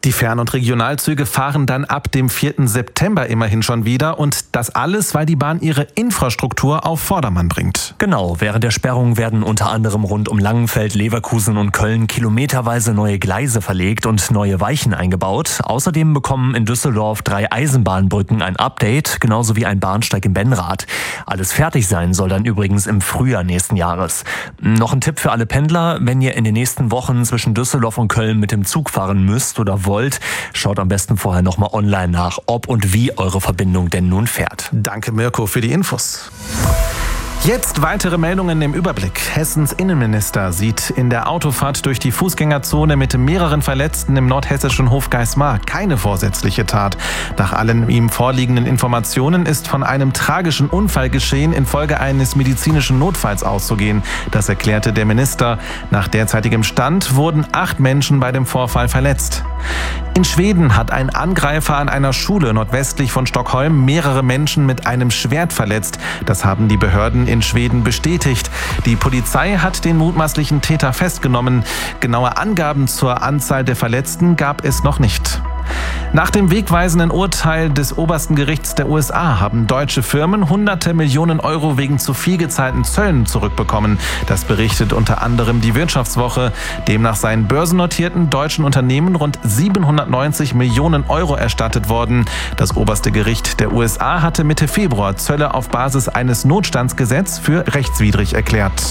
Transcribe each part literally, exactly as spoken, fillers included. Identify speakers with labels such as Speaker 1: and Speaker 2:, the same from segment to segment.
Speaker 1: Die Fern- und Regionalzüge fahren dann ab dem vierten September immerhin schon wieder und das alles, weil die Bahn ihre Infrastruktur auf Vordermann bringt.
Speaker 2: Genau, während der Sperrung werden unter anderem rund um Langenfeld, Leverkusen und Köln kilometerweise neue Gleise verlegt und neue Weichen eingebaut. Außerdem bekommen in Düsseldorf drei Eisenbahnbrücken ein Update, genauso wie ein Bahnsteig in Benrath. Alles fertig sein soll dann übrigens im Frühjahr nächsten Jahres. Noch ein Tipp für alle Pendler: Wenn ihr in den nächsten Wochen zwischen Düsseldorf und Köln mit dem Zug fahren müsst oder wollt, wollt, schaut am besten vorher nochmal online nach, ob und wie eure Verbindung denn nun fährt.
Speaker 1: Danke Mirko für die Infos. Jetzt weitere Meldungen im Überblick. Hessens Innenminister sieht in der Autofahrt durch die Fußgängerzone mit mehreren Verletzten im nordhessischen Hofgeismar keine vorsätzliche Tat. Nach allen ihm vorliegenden Informationen ist von einem tragischen Unfallgeschehen infolge eines medizinischen Notfalls auszugehen. Das erklärte der Minister. Nach derzeitigem Stand wurden acht Menschen bei dem Vorfall verletzt. In Schweden hat ein Angreifer an einer Schule nordwestlich von Stockholm mehrere Menschen mit einem Schwert verletzt. Das haben die Behörden in Schweden bestätigt. Die Polizei hat den mutmaßlichen Täter festgenommen. Genaue Angaben zur Anzahl der Verletzten gab es noch nicht. Nach dem wegweisenden Urteil des obersten Gerichts der U S A haben deutsche Firmen hunderte Millionen Euro wegen zu viel gezahlten Zöllen zurückbekommen. Das berichtet unter anderem die Wirtschaftswoche. Demnach seien börsennotierten deutschen Unternehmen rund siebenhundertneunzig Millionen Euro erstattet worden. Das oberste Gericht der U S A hatte Mitte Februar Zölle auf Basis eines Notstandsgesetzes für rechtswidrig erklärt.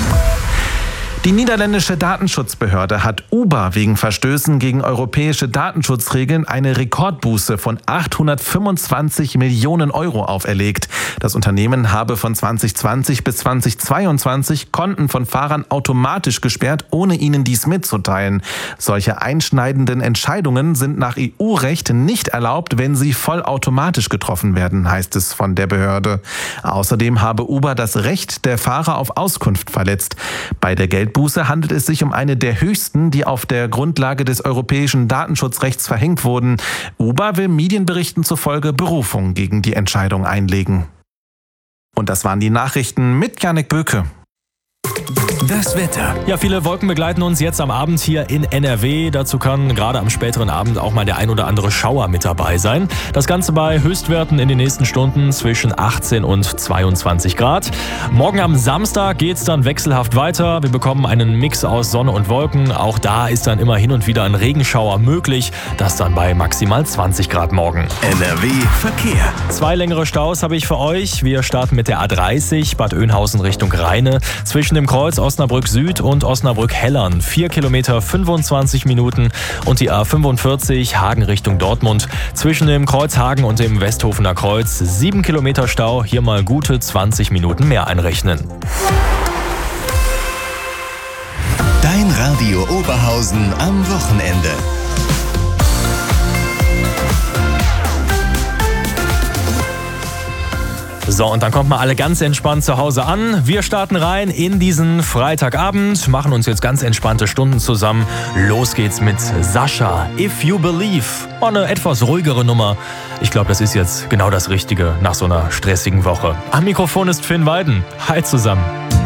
Speaker 1: Die niederländische Datenschutzbehörde hat Uber wegen Verstößen gegen europäische Datenschutzregeln eine Rekordbuße von achthundertfünfundzwanzig Millionen Euro auferlegt. Das Unternehmen habe von zwanzig zwanzig bis zwanzig zweiundzwanzig Konten von Fahrern automatisch gesperrt, ohne ihnen dies mitzuteilen. Solche einschneidenden Entscheidungen sind nach E U-Recht nicht erlaubt, wenn sie vollautomatisch getroffen werden, heißt es von der Behörde. Außerdem habe Uber das Recht der Fahrer auf Auskunft verletzt. Bei der Geld Buße handelt es sich um eine der höchsten, die auf der Grundlage des europäischen Datenschutzrechts verhängt wurden. Uber will Medienberichten zufolge Berufung gegen die Entscheidung einlegen. Und das waren die Nachrichten mit Janik Böke.
Speaker 3: Das Wetter.
Speaker 4: Ja, viele Wolken begleiten uns jetzt am Abend hier in N R W. Dazu kann gerade am späteren Abend auch mal der ein oder andere Schauer mit dabei sein. Das Ganze bei Höchstwerten in den nächsten Stunden zwischen achtzehn und zweiundzwanzig Grad. Morgen am Samstag geht's dann wechselhaft weiter. Wir bekommen einen Mix aus Sonne und Wolken. Auch da ist dann immer hin und wieder ein Regenschauer möglich. Das dann bei maximal zwanzig Grad morgen.
Speaker 3: N R W Verkehr.
Speaker 4: Zwei längere Staus habe ich für euch. Wir starten mit der A dreißig Bad Oeynhausen Richtung Rheine. Zwischen dem Kreuz Osnabrück Süd und Osnabrück Hellern vier Kilometer fünfundzwanzig Minuten und die A fünfundvierzig Hagen Richtung Dortmund. Zwischen dem Kreuz Hagen und dem Westhofener Kreuz sieben Kilometer Stau, hier mal gute zwanzig Minuten mehr einrechnen.
Speaker 3: Dein Radio Oberhausen am Wochenende.
Speaker 4: So, und dann kommt mal alle ganz entspannt zu Hause an. Wir starten rein in diesen Freitagabend, machen uns jetzt ganz entspannte Stunden zusammen. Los geht's mit Sascha, If You Believe. Oh, eine etwas ruhigere Nummer. Ich glaube, das ist jetzt genau das Richtige nach so einer stressigen Woche. Am Mikrofon ist Finn Weiden. Hi zusammen.